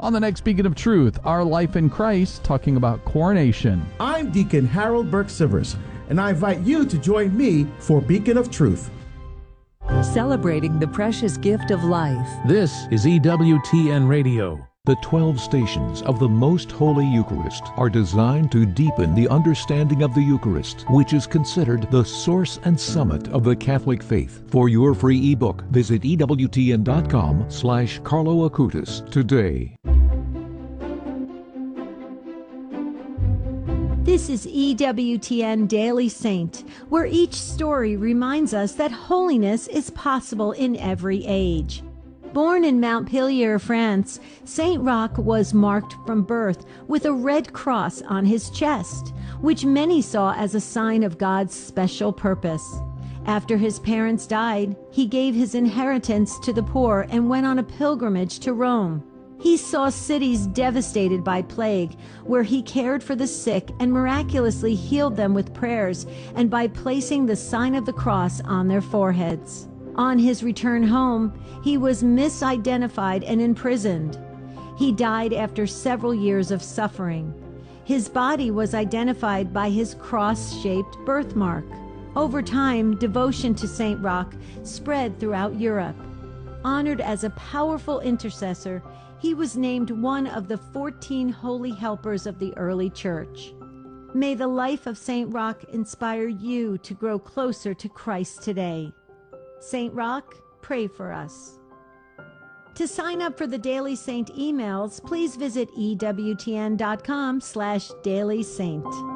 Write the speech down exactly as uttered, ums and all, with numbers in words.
On the next Beacon of Truth, Our Life in Christ, talking about coronation. I'm Deacon Harold Burke-Sivers, and I invite you to join me for Beacon of Truth. Celebrating the precious gift of life. This is E W T N Radio. The twelve stations of the Most Holy Eucharist are designed to deepen the understanding of the Eucharist, which is considered the source and summit of the Catholic faith. For your free ebook, visit E W T N dot com slash Carlo Acutis today. This is E W T N Daily Saint, where each story reminds us that holiness is possible in every age. Born in Montpellier, France, Saint Roch was marked from birth with a red cross on his chest, which many saw as a sign of God's special purpose. After his parents died, he gave his inheritance to the poor and went on a pilgrimage to Rome. He saw cities devastated by plague, where he cared for the sick and miraculously healed them with prayers and by placing the sign of the cross on their foreheads. On his return home, he was misidentified and imprisoned. He died after several years of suffering. His body was identified by his cross-shaped birthmark. Over time, devotion to Saint Roch spread throughout Europe. Honored as a powerful intercessor, he was named one of the fourteen holy helpers of the early church. May the life of Saint Roch inspire you to grow closer to Christ today. Saint Roch, pray for us. To sign up for the Daily Saint emails, please visit E W T N dot com slash Daily Saint.